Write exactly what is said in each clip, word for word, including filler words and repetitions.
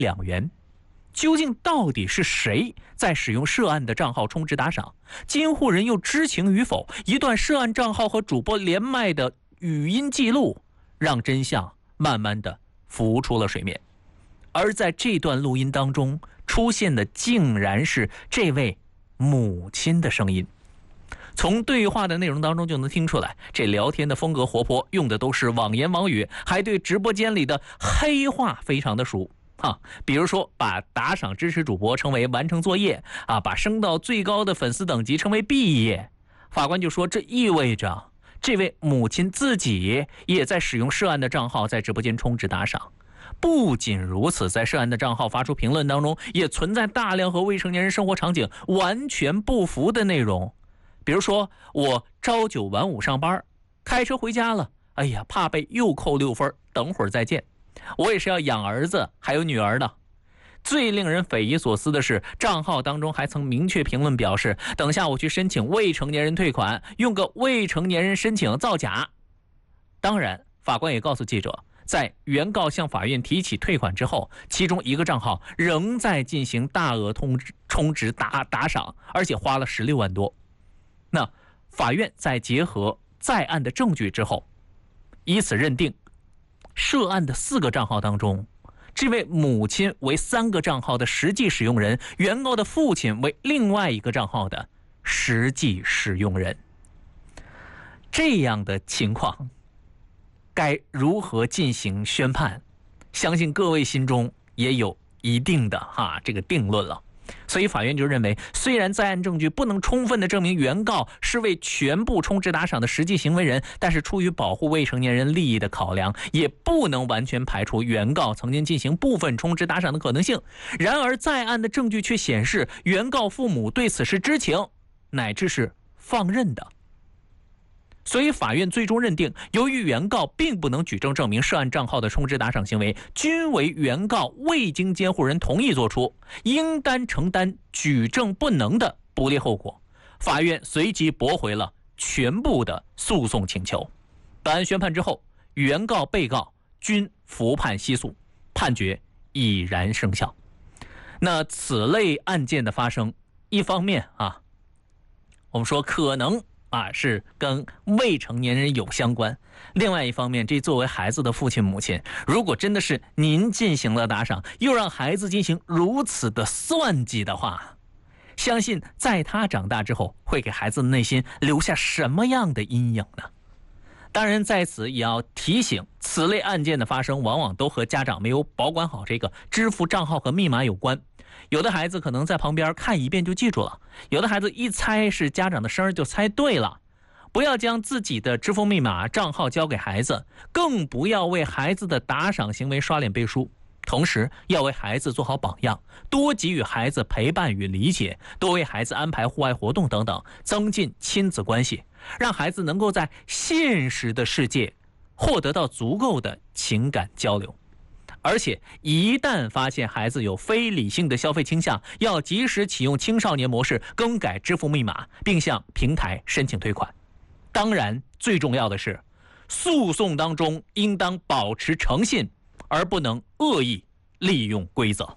两元。究竟到底是谁在使用涉案的账号充值打赏？监护人又知情与否？一段涉案账号和主播连麦的语音记录，让真相慢慢的浮出了水面。而在这段录音当中出现的，竟然是这位母亲的声音。从对话的内容当中就能听出来，这聊天的风格活泼，用的都是网言网语，还对直播间里的黑话非常的熟。啊，比如说把打赏支持主播称为完成作业啊，把升到最高的粉丝等级称为毕业。法官就说，这意味着这位母亲自己也在使用涉案的账号在直播间充值打赏。不仅如此，在涉案的账号发出评论当中，也存在大量和未成年人生活场景完全不符的内容。比如说，我朝九晚五上班，开车回家了，哎呀，怕被又扣六分，等会儿再见。我也是要养儿子还有女儿的。最令人匪夷所思的是，账号当中还曾明确评论表示，等下我去申请未成年人退款，用个未成年人申请造假。当然，法官也告诉记者，在原告向法院提起退款之后，其中一个账号仍在进行大额充值充值打打赏，而且花了十六万多。那法院在结合在案的证据之后，以此认定涉案的四个账号当中，这位母亲为三个账号的实际使用人，原告的父亲为另外一个账号的实际使用人。这样的情况该如何进行宣判？相信各位心中也有一定的哈这个定论了。所以法院就认为，虽然在案证据不能充分的证明原告是为全部充值打赏的实际行为人，但是出于保护未成年人利益的考量，也不能完全排除原告曾经进行部分充值打赏的可能性。然而在案的证据却显示，原告父母对此是知情乃至是放任的。所以法院最终认定，由于原告并不能举证证明涉案账号的充值打赏行为均为原告未经监护人同意作出，应当承担举证不能的不利后果。法院随即驳回了全部的诉讼请求。本案宣判之后，原告被告均服判息诉，判决已然生效。那此类案件的发生，一方面啊，我们说可能啊，是跟未成年人有相关。另外一方面，这作为孩子的父亲母亲，如果真的是您进行了打赏，又让孩子进行如此的算计的话，相信在他长大之后，会给孩子的内心留下什么样的阴影呢？当然，在此也要提醒，此类案件的发生，往往都和家长没有保管好这个支付账号和密码有关。有的孩子可能在旁边看一遍就记住了，有的孩子一猜是家长的声就猜对了。不要将自己的支付密码账号交给孩子，更不要为孩子的打赏行为刷脸背书。同时要为孩子做好榜样，多给予孩子陪伴与理解，多为孩子安排户外活动等等，增进亲子关系，让孩子能够在现实的世界获得到足够的情感交流。而且一旦发现孩子有非理性的消费倾向，要及时启用青少年模式，更改支付密码，并向平台申请退款。当然最重要的是，诉讼当中应当保持诚信，而不能恶意利用规则。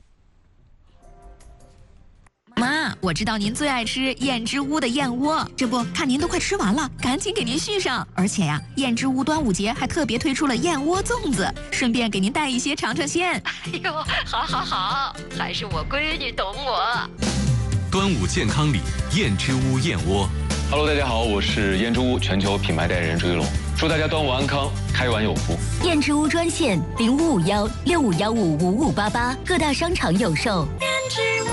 妈，我知道您最爱吃燕之屋的燕窝，这不看您都快吃完了，赶紧给您续上。而且呀、啊，燕之屋端午节还特别推出了燕窝粽子，顺便给您带一些尝尝鲜。 哎呦，好好好，还是我闺女懂我。 端午健康礼，燕之屋燕窝。 Hello， 大家好，我是燕之屋全球品牌代言人朱一龙，祝大家端午安康，开碗有福。 燕之屋专线零五五幺六五幺五五五八八，各大商场有售。燕之屋。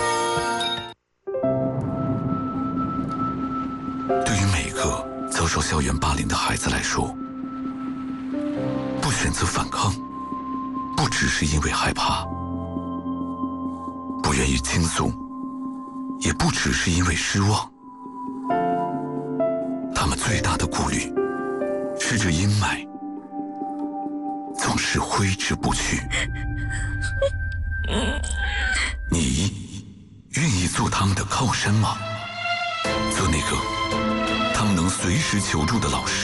对于每个遭受校园霸凌的孩子来说，不选择反抗，不只是因为害怕，不愿意倾诉，也不只是因为失望。他们最大的顾虑是这阴霾总是挥之不去。你愿意做他们的靠山吗？做那个他们能随时求助的老师，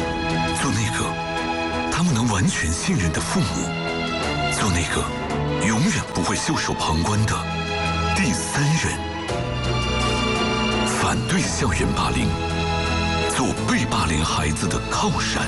做那个他们能完全信任的父母，做那个永远不会袖手旁观的第三人。反对校园霸凌，做被霸凌孩子的靠山。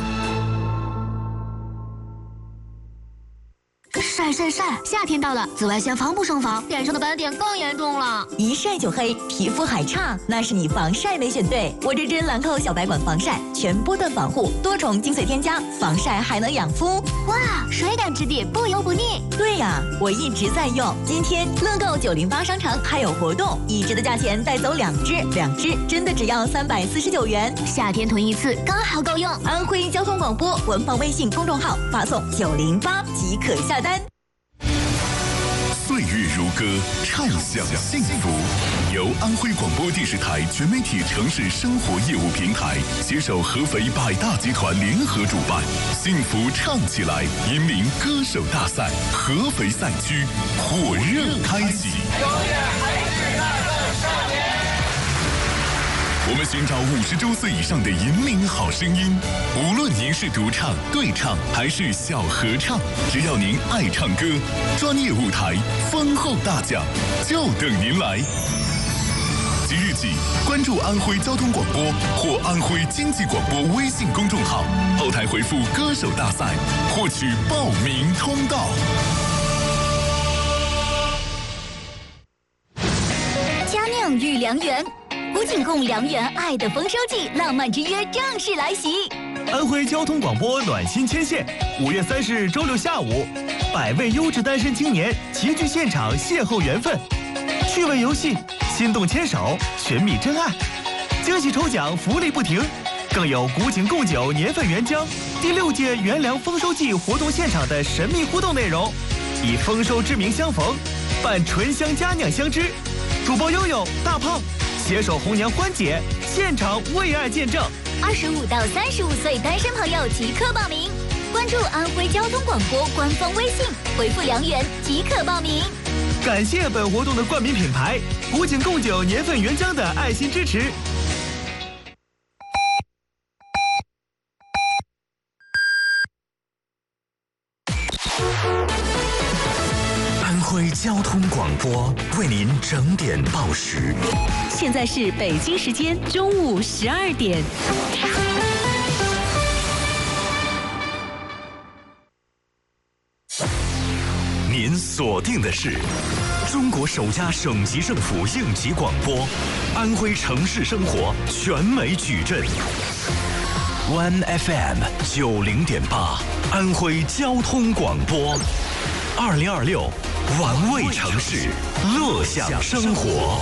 晒晒晒！夏天到了，紫外线防不胜防，脸上的斑点更严重了。 一晒就黑，皮肤还差，那是你防晒没选对。我这支兰蔻小白管防晒，全波段防护，多重精粹添加，防晒还能养肤。 哇，水感质地，不油不腻。 对呀，我一直在用。今天乐购九零八商城还有活动，一支的价钱带走两支，两支真的只要三百四十九元。 夏天囤一次刚好够用。 安徽交通广播文房微信公众号发送九零八即可下单。 岁月如歌，畅享幸福。由安徽广播电视台全媒体城市生活业务平台携手合肥百大集团联合主办，幸福唱起来引领歌手大赛合肥赛区火热开启。我们寻找五十周岁以上的引领好声音，无论您是独唱、对唱还是小合唱，只要您爱唱歌，专业舞台、丰厚大奖就等您来。即日起，关注安徽交通广播或安徽经济广播微信公众号，后台回复“歌手大赛”，获取报名通道。 佳酿与良缘。古井贡良缘爱的丰收季，浪漫之约正式来袭。 安徽交通广播暖心牵线，五月三十日周六下午，百位优质单身青年齐聚现场邂逅缘分，趣味游戏，心动牵手，寻觅真爱，惊喜抽奖，福利不停，更有古井贡酒年份原浆第六届元粮丰收季活动现场的神秘互动内容，以丰收之名相逢，伴醇香佳酿相知。主播悠悠、大胖携手红娘欢姐，现场为爱见证。 二十五到三十五岁单身朋友即刻报名，关注安徽交通广播官方微信，回复良缘即可报名。 感谢本活动的冠名品牌古井贡酒年份原浆的爱心支持。 安徽交通广播为您整点报时。 现在是北京时间中午十二点。 您锁定的是中国首家省级政府应急广播，安徽城市生活全美矩阵。One F M 九零点八，安徽交通广播，二零二六。玩味城市，乐享生活。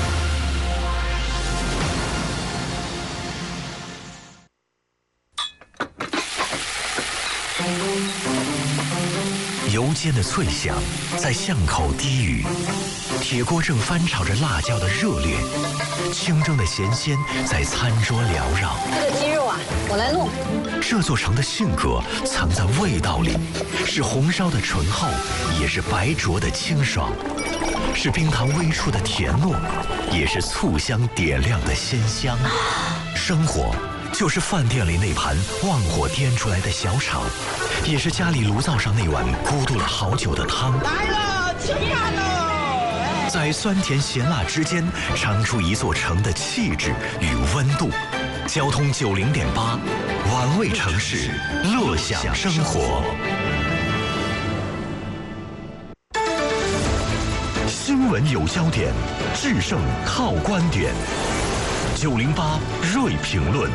油煎的脆响在巷口低语，铁锅正翻炒着辣椒的热烈，清蒸的咸鲜在餐桌缭绕。 这个鸡肉啊，我来弄。 这座城的性格藏在味道里，是红烧的醇厚，也是白灼的清爽，是冰糖微出的甜糯，也是醋香点亮的鲜香。生活就是饭店里那盘旺火颠出来的小炒，也是家里炉灶上那碗咕嘟了好久的汤。 来了，吃饭喽！ 在酸甜咸辣之间，尝出一座城的气质与温度。交通九零点八，玩味城市，乐享生活。新闻有焦点，制胜靠观点。九零八锐评论。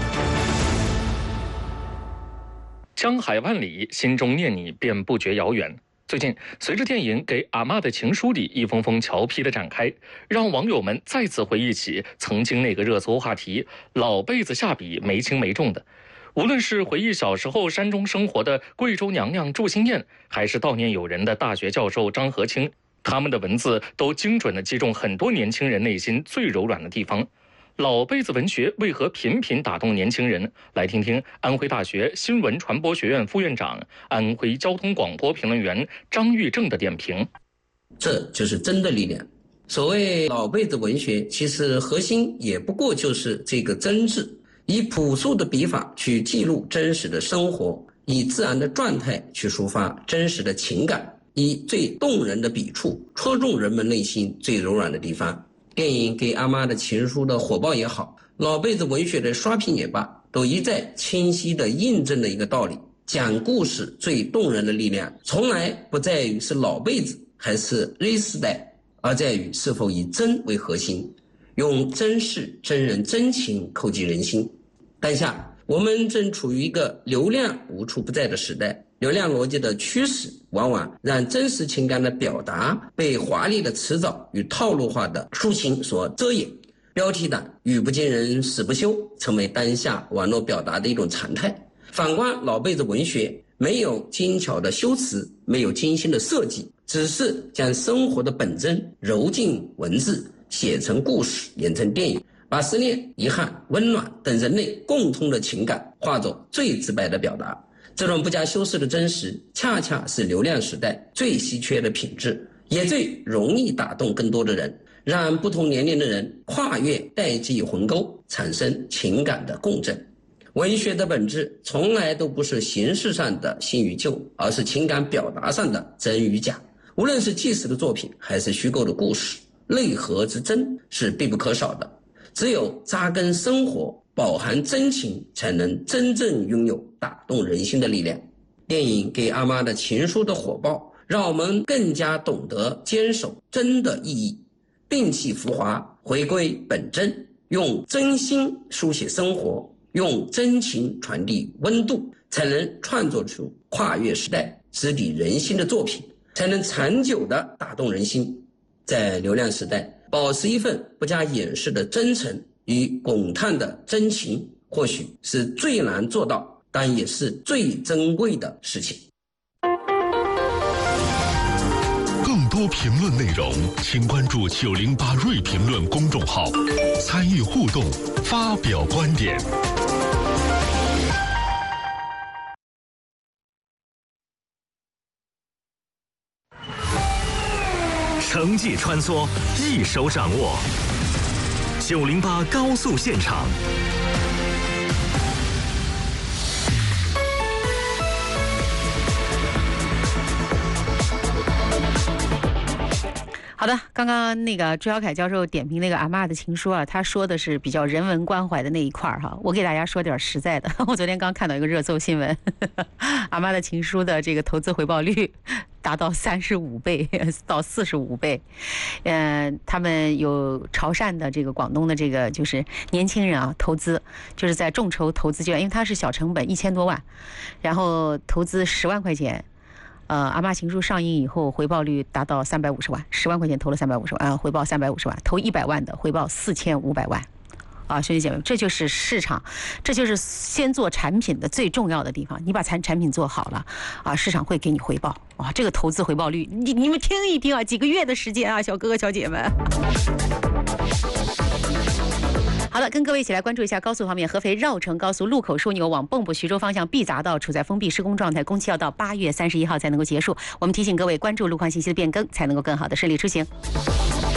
江海万里，心中念你便不觉遥远。最近，随着电影《给阿嬷的情书》里一封封俏皮的展开，让网友们再次回忆起曾经那个热搜话题“老辈子下笔没轻没重的”。无论是回忆小时候山中生活的贵州娘娘祝新燕，还是悼念友人的大学教授张和清，他们的文字都精准地击中很多年轻人内心最柔软的地方。老辈子文学为何频频打动年轻人？来听听安徽大学新闻传播学院副院长、安徽交通广播评论员张玉正的点评。 这就是真的力量。所谓老辈子文学，其实核心也不过就是这个真挚，以朴素的笔法去记录真实的生活，以自然的状态去抒发真实的情感。 以最动人的笔触戳中人们内心最柔软的地方。电影《给阿妈的情书》的火爆也好，老辈子文学的刷屏也罢，都一再清晰地印证了一个道理：讲故事最动人的力量，从来不在于是老辈子还是 Z 世代，而在于是否以真为核心，用真事、真人、真情扣击人心。当下我们正处于一个流量无处不在的时代，流量逻辑的驱使往往让真实情感的表达被华丽的辞藻与套路化的抒情所遮掩，标题党语不惊人死不休成为当下网络表达的一种常态。反观老辈子文学，没有精巧的修辞，没有精心的设计，只是将生活的本真揉进文字，写成故事，演成电影，把思念、遗憾、温暖等人类共通的情感化作最直白的表达。这种不加修饰的真实，恰恰是流量时代最稀缺的品质，也最容易打动更多的人，让不同年龄的人跨越代际鸿沟，产生情感的共振。文学的本质从来都不是形式上的新与旧，而是情感表达上的真与假。无论是纪实的作品还是虚构的故事，内核之真是必不可少的。只有扎根生活，饱含真情，才能真正拥有打动人心的力量。电影《给阿妈的情书》的火爆，让我们更加懂得坚守真的意义，摒弃浮华，回归本真，用真心书写生活，用真情传递温度，才能创作出跨越时代、直抵人心的作品，才能长久地打动人心。在流量时代，保持一份不加掩饰的真诚与滚烫的真情，或许是最难做到，但也是最珍贵的事情。 更多评论内容，请关注九零八锐评论公众号，参与互动，发表观点。 城际穿梭，一手掌握。九零八高速现场。 好的，刚刚那个朱小凯教授点评那个阿嬷的情书啊，他说的是比较人文关怀的那一块哈。我给大家说点实在的，我昨天刚看到一个热搜新闻，阿嬷的情书的这个投资回报率达到三十五倍到四十五倍。嗯、呃，他们有潮汕的这个广东的这个就是年轻人啊，投资就是在众筹投资阶段，因为它是小成本一千多万，然后投资十万块钱。呃，阿嬷情书上映以后，回报率达到三百五十万，十万块钱投了三百五十万，啊，回报三百五十万，投一百万的回报四千五百万，啊，兄弟姐妹，这就是市场，这就是先做产品的最重要的地方。你把产产品做好了，啊，市场会给你回报，啊，这个投资回报率，你你们听一听啊，几个月的时间啊，小哥哥小姐们。好了，跟各位一起来关注一下高速方面，合肥绕城高速路口枢纽往蚌埠徐州方向 B 匝道处在封闭施工状态，工期要到八月三十一号才能够结束。我们提醒各位关注路况信息的变更，才能够更好的顺利出行。